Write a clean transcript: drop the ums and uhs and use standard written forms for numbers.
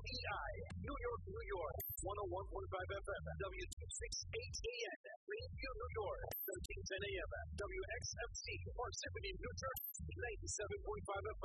WEEI, New York, New York, 101.5 FM, W268 AM, Greenview, New York, 1310 AM, WXMC, Parsippany, New Jersey, 97.5 FM.